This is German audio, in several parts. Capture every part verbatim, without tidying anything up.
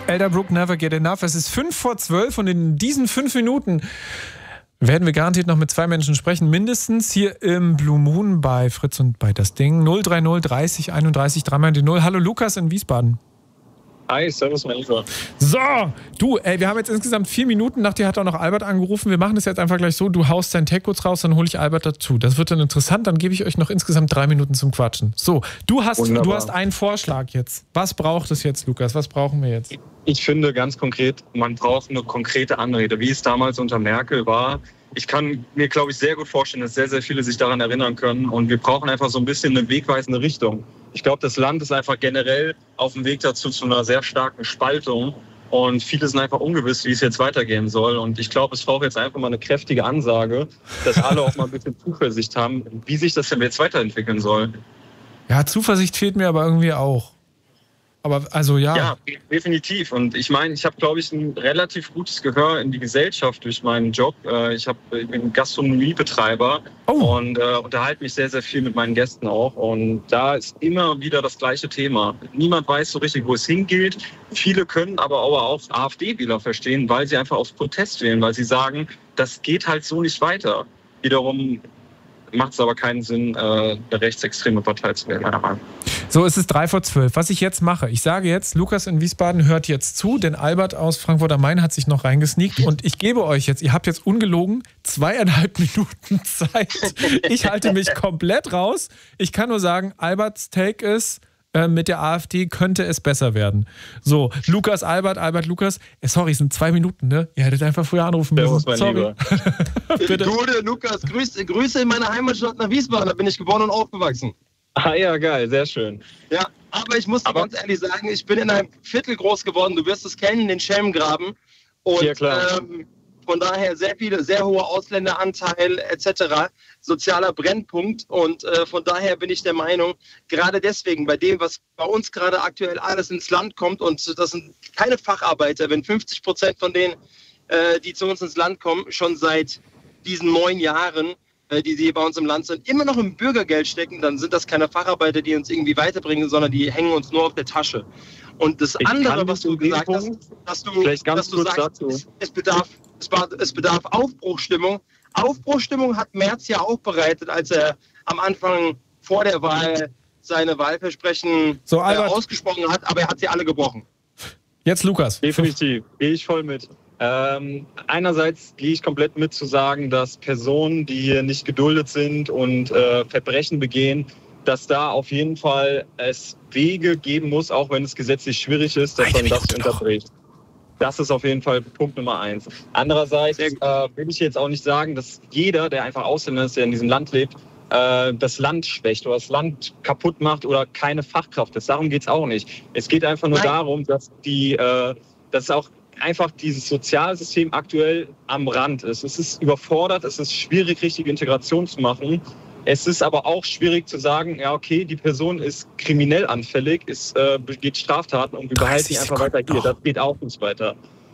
Elderbrook, Never Get Enough. Es ist fünf vor zwölf und in diesen fünf Minuten werden wir garantiert noch mit zwei Menschen sprechen, mindestens hier im Blue Moon bei Fritz und bei Das Ding. null drei null dreißig einunddreißig dreimal die null. Hallo Lukas in Wiesbaden. Hi, servus mein Lieber. So, du, ey, wir haben jetzt insgesamt vier Minuten. Nach dir hat auch noch Albert angerufen. Wir machen das jetzt einfach gleich so. Du haust deinen Tech kurz raus, dann hole ich Albert dazu. Das wird dann interessant. Dann gebe ich euch noch insgesamt drei Minuten zum Quatschen. So, du hast, du hast einen Vorschlag jetzt. Was braucht es jetzt, Lukas? Was brauchen wir jetzt? Ich finde ganz konkret, man braucht eine konkrete Anrede, wie es damals unter Merkel war. Ich kann mir, glaube ich, sehr gut vorstellen, dass sehr, sehr viele sich daran erinnern können. Und wir brauchen einfach so ein bisschen eine wegweisende Richtung. Ich glaube, das Land ist einfach generell auf dem Weg dazu zu einer sehr starken Spaltung. Und viele sind einfach ungewiss, wie es jetzt weitergehen soll. Und ich glaube, es braucht jetzt einfach mal eine kräftige Ansage, dass alle auch mal ein bisschen Zuversicht haben, wie sich das denn jetzt weiterentwickeln soll. Ja, Zuversicht fehlt mir aber irgendwie auch. Aber also ja. Ja, definitiv. Und ich meine, ich habe, glaube ich, ein relativ gutes Gehör in die Gesellschaft durch meinen Job. Ich, hab, ich bin Gastronomiebetreiber oh. und äh, unterhalte mich sehr, sehr viel mit meinen Gästen auch. Und da ist immer wieder das gleiche Thema. Niemand weiß so richtig, wo es hingeht. Viele können aber auch AfD-Wähler verstehen, weil sie einfach aus Protest wählen, weil sie sagen, das geht halt so nicht weiter. Wiederum macht es aber keinen Sinn, eine rechtsextreme Partei zu wählen, meiner Meinung nach. So, es ist drei vor zwölf. Was ich jetzt mache, ich sage jetzt, Lukas in Wiesbaden hört jetzt zu, denn Albert aus Frankfurt am Main hat sich noch reingesneakt und ich gebe euch jetzt, ihr habt jetzt ungelogen zweieinhalb Minuten Zeit. Ich halte mich komplett raus. Ich kann nur sagen, Alberts Take ist, äh, mit der AfD könnte es besser werden. So, Lukas, Albert, Albert, Lukas. Äh, sorry, es sind zwei Minuten, ne? Ihr hättet einfach früher anrufen müssen. Mein sorry. Bitte. Gute, Lukas, Grüße, Grüße in meine Heimatstadt nach Wiesbaden. Da bin ich geboren und aufgewachsen. Ah ja, geil, sehr schön. Ja, aber ich muss dir ganz ehrlich sagen, ich bin in einem Viertel groß geworden, du wirst es kennen, den Schelmgraben. Und ja, klar. Ähm, von daher sehr viele, sehr hohe Ausländeranteil et cetera, sozialer Brennpunkt. Und äh, von daher bin ich der Meinung, gerade deswegen, bei dem, was bei uns gerade aktuell alles ins Land kommt, und das sind keine Facharbeiter, wenn fünfzig Prozent von denen, äh, die zu uns ins Land kommen, schon seit diesen neun Jahren, die sie bei uns im Land sind, immer noch im Bürgergeld stecken, dann sind das keine Facharbeiter, die uns irgendwie weiterbringen, sondern die hängen uns nur auf der Tasche. Und das ich andere, was du gesagt Punkt, hast, dass du, dass du sagst, es, es, bedarf, es, es bedarf Aufbruchstimmung. Aufbruchstimmung hat Merz ja auch bereitet, als er am Anfang vor der Wahl seine Wahlversprechen so, äh, ausgesprochen hat, aber er hat sie alle gebrochen. Jetzt Lukas. Definitiv, gehe ich voll mit. Ähm, einerseits gehe ich komplett mit zu sagen, dass Personen, die hier nicht geduldet sind und äh, Verbrechen begehen, dass da auf jeden Fall es Wege geben muss, auch wenn es gesetzlich schwierig ist, dass man das unterbricht. Das ist auf jeden Fall Punkt Nummer eins. Andererseits äh, will ich jetzt auch nicht sagen, dass jeder, der einfach Ausländer ist, der in diesem Land lebt, äh, das Land schwächt oder das Land kaputt macht oder keine Fachkraft ist. Darum geht es auch nicht. Es geht einfach nur Nein. darum, dass die, äh, dass auch einfach dieses Sozialsystem aktuell am Rand ist. Es ist überfordert, es ist schwierig, richtige Integration zu machen. Es ist aber auch schwierig zu sagen, ja okay, die Person ist kriminell anfällig, ist, äh, begeht Straftaten und wir behalten ihn einfach weiter hier. Das geht auch nicht weiter.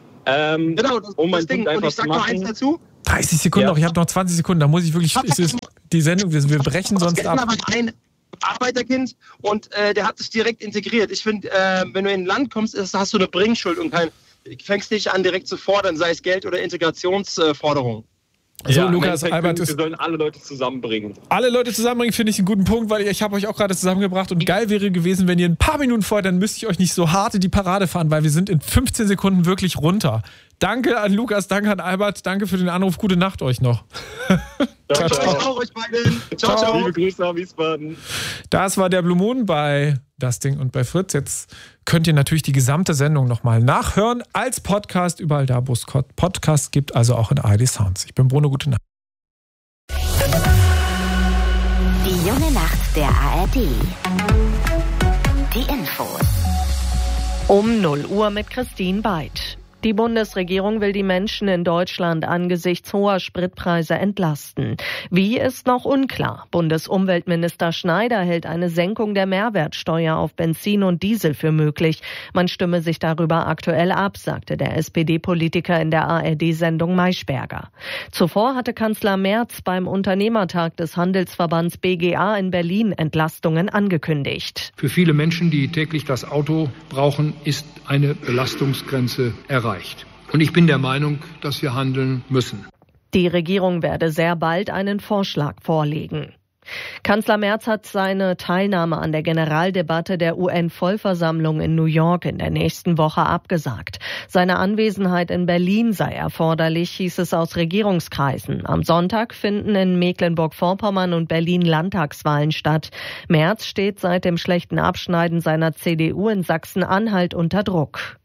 Ähm, genau, das, um das Ding. Und ich sag noch eins dazu. dreißig Sekunden ja. noch, ich habe noch zwanzig Sekunden, da muss ich wirklich, ist es die Sendung, wir brechen sonst ab. Ein Arbeiterkind und äh, der hat sich direkt integriert. Ich finde, äh, wenn du in ein Land kommst, ist, hast du eine Bringschuld und kein fängst nicht an, direkt zu fordern, sei es Geld oder Integrationsforderungen. So, ja, Lukas, Albert, wir sollen alle Leute zusammenbringen. Alle Leute zusammenbringen finde ich einen guten Punkt, weil ich habe euch auch gerade zusammengebracht und geil wäre gewesen, wenn ihr ein paar Minuten vorher, dann müsste ich euch nicht so hart in die Parade fahren, weil wir sind in fünfzehn Sekunden wirklich runter. Danke an Lukas, danke an Albert, danke für den Anruf, gute Nacht euch noch. Ciao, ciao. Ciao, euch beiden. Ciao, ciao. Liebe Grüße nach Wiesbaden. Das war der Blue Moon bei Das Ding und bei Fritz. Jetzt könnt ihr natürlich die gesamte Sendung nochmal nachhören als Podcast, überall da, wo es Podcasts gibt, also auch in A R D Sounds. Ich bin Bruno, gute Nacht. Die junge Nacht der A R D. Die Infos. Um null Uhr mit Christine Beid. Die Bundesregierung will die Menschen in Deutschland angesichts hoher Spritpreise entlasten. Wie, ist noch unklar. Bundesumweltminister Schneider hält eine Senkung der Mehrwertsteuer auf Benzin und Diesel für möglich. Man stimme sich darüber aktuell ab, sagte der S P D-Politiker in der A R D-Sendung Maischberger. Zuvor hatte Kanzler Merz beim Unternehmertag des Handelsverbands B G A in Berlin Entlastungen angekündigt. Für viele Menschen, die täglich das Auto brauchen, ist eine Belastungsgrenze erreicht. Und ich bin der Meinung, dass wir handeln müssen. Die Regierung werde sehr bald einen Vorschlag vorlegen. Kanzler Merz hat seine Teilnahme an der Generaldebatte der U N-Vollversammlung in New York in der nächsten Woche abgesagt. Seine Anwesenheit in Berlin sei erforderlich, hieß es aus Regierungskreisen. Am Sonntag finden in Mecklenburg-Vorpommern und Berlin Landtagswahlen statt. Merz steht seit dem schlechten Abschneiden seiner C D U in Sachsen-Anhalt unter Druck.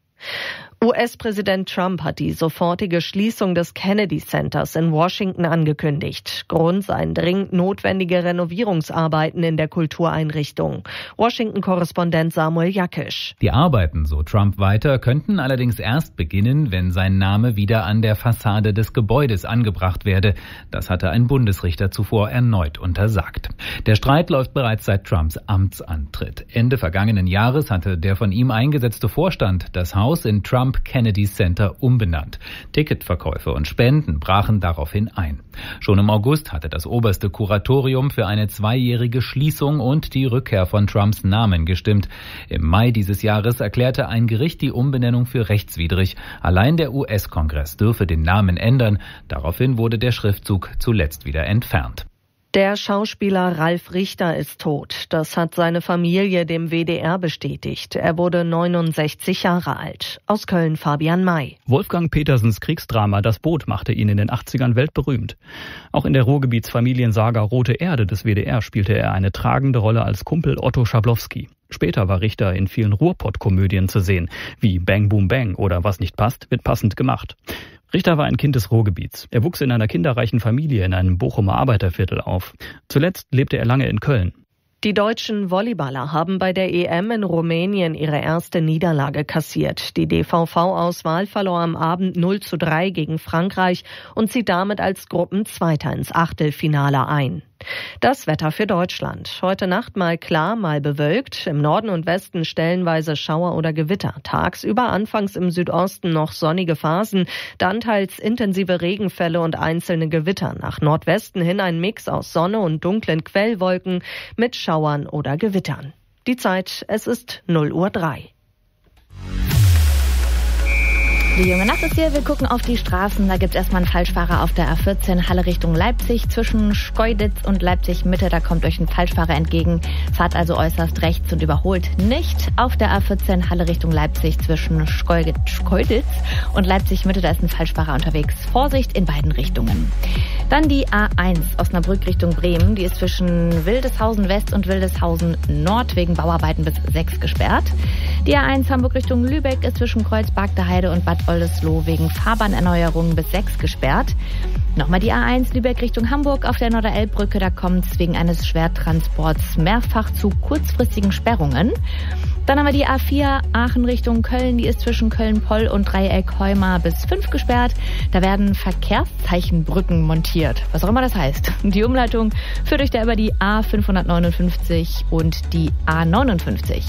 U S-Präsident Trump hat die sofortige Schließung des Kennedy Centers in Washington angekündigt. Grund seien dringend notwendige Renovierungsarbeiten in der Kultureinrichtung. Washington-Korrespondent Samuel Jakisch. Die Arbeiten, so Trump weiter, könnten allerdings erst beginnen, wenn sein Name wieder an der Fassade des Gebäudes angebracht werde. Das hatte ein Bundesrichter zuvor erneut untersagt. Der Streit läuft bereits seit Trumps Amtsantritt. Ende vergangenen Jahres hatte der von ihm eingesetzte Vorstand das Haus in Trump Kennedy Center umbenannt. Ticketverkäufe und Spenden brachen daraufhin ein. Schon im August hatte das oberste Kuratorium für eine zweijährige Schließung und die Rückkehr von Trumps Namen gestimmt. Im Mai dieses Jahres erklärte ein Gericht die Umbenennung für rechtswidrig. Allein der U S-Kongress dürfe den Namen ändern. Daraufhin wurde der Schriftzug zuletzt wieder entfernt. Der Schauspieler Ralf Richter ist tot. Das hat seine Familie dem W D R bestätigt. Er wurde neunundsechzig Jahre alt. Aus Köln Fabian May. Wolfgang Petersens Kriegsdrama Das Boot machte ihn in den achtzigern weltberühmt. Auch in der Ruhrgebietsfamiliensaga Rote Erde des W D R spielte er eine tragende Rolle als Kumpel Otto Schablowski. Später war Richter in vielen Ruhrpott-Komödien zu sehen, wie Bang Boom Bang oder Was nicht passt, wird passend gemacht. Richter war ein Kind des Ruhrgebiets. Er wuchs in einer kinderreichen Familie in einem Bochumer Arbeiterviertel auf. Zuletzt lebte er lange in Köln. Die deutschen Volleyballer haben bei der E M in Rumänien ihre erste Niederlage kassiert. Die D V V-Auswahl verlor am Abend null zu drei gegen Frankreich und zieht damit als Gruppenzweiter ins Achtelfinale ein. Das Wetter für Deutschland. Heute Nacht mal klar, mal bewölkt. Im Norden und Westen stellenweise Schauer oder Gewitter. Tagsüber anfangs im Südosten noch sonnige Phasen, dann teils intensive Regenfälle und einzelne Gewitter. Nach Nordwesten hin ein Mix aus Sonne und dunklen Quellwolken mit Schauern oder Gewittern. Die Zeit, es ist null Uhr drei. Die junge Nacht ist hier, wir gucken auf die Straßen. Da gibt es erstmal einen Falschfahrer auf der A vierzehn Halle Richtung Leipzig. Zwischen Schkeuditz und Leipzig Mitte, da kommt euch ein Falschfahrer entgegen. Fahrt also äußerst rechts und überholt nicht. Auf der A vierzehn Halle Richtung Leipzig zwischen Schkeuditz und Leipzig Mitte, da ist ein Falschfahrer unterwegs. Vorsicht in beiden Richtungen. Dann die A eins Osnabrück Richtung Bremen. Die ist zwischen Wildeshausen West und Wildeshausen Nord wegen Bauarbeiten bis sechs gesperrt. Die A eins Hamburg Richtung Lübeck ist zwischen Kreuzberg, Heide und Bad Oldesloe wegen Fahrbahnerneuerungen bis sechs gesperrt. Nochmal die A eins Lübeck Richtung Hamburg auf der Norderelbbrücke. Da kommt es wegen eines Schwertransports mehrfach zu kurzfristigen Sperrungen. Dann haben wir die A vier Aachen Richtung Köln. Die ist zwischen Köln-Poll und Dreieck Heumar bis fünf gesperrt. Da werden Verkehrszeichenbrücken montiert. Was auch immer das heißt. Die Umleitung führt euch da über die A fünfhundertneunundfünfzig und die A neunundfünfzig.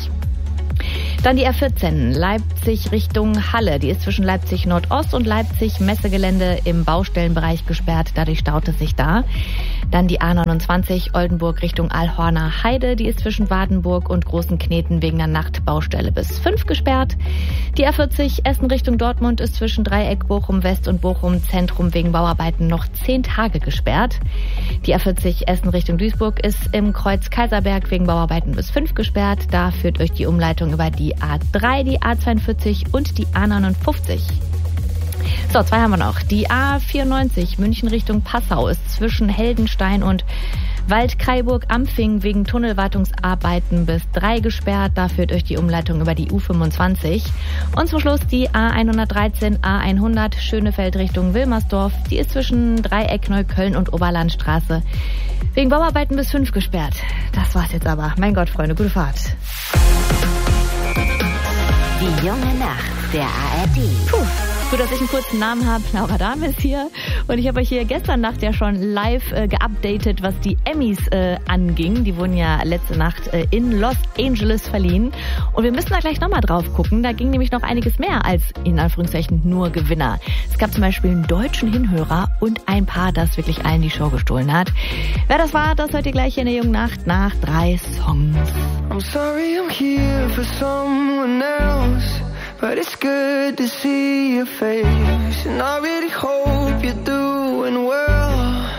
Dann die A vierzehn, Leipzig Richtung Halle. Die ist zwischen Leipzig Nordost und Leipzig Messegelände im Baustellenbereich gesperrt. Dadurch staut es sich da. Dann die A neunundzwanzig, Oldenburg Richtung Alhorner Heide. Die ist zwischen Wardenburg und Großen Kneten wegen der Nachtbaustelle bis fünf gesperrt. Die A vierzig, Essen Richtung Dortmund ist zwischen Dreieck Bochum West und Bochum Zentrum wegen Bauarbeiten noch zehn Tage gesperrt. Die A vierzig, Essen Richtung Duisburg ist im Kreuz Kaiserberg wegen Bauarbeiten bis fünf gesperrt. Da führt euch die Umleitung über die A drei, die A zweiundvierzig und die A neunundfünfzig. So, zwei haben wir noch. Die A vierundneunzig, München Richtung Passau, ist zwischen Heldenstein und Waldkraiburg-Ampfing wegen Tunnelwartungsarbeiten bis drei gesperrt. Da führt euch die Umleitung über die U fünfundzwanzig. Und zum Schluss die A hundertdreizehn, A hundert, Schönefeld Richtung Wilmersdorf. Die ist zwischen Dreieck Neukölln und Oberlandstraße wegen Bauarbeiten bis fünf gesperrt. Das war's jetzt aber. Mein Gott, Freunde, gute Fahrt. Die junge Nacht der A R D. Puh. Gut, dass ich einen kurzen Namen habe. Laura Dahm ist hier. Und ich habe euch hier gestern Nacht ja schon live äh, geupdatet, was die Emmys äh, anging. Die wurden ja letzte Nacht äh, in Los Angeles verliehen. Und wir müssen da gleich nochmal drauf gucken. Da ging nämlich noch einiges mehr als in Anführungszeichen nur Gewinner. Es gab zum Beispiel einen deutschen Hinhörer und ein Paar, das wirklich allen die Show gestohlen hat. Wer das war, das hört ihr gleich hier in der Jungen Nacht nach drei Songs. I'm sorry I'm here for someone else, but it's good to see your face. And I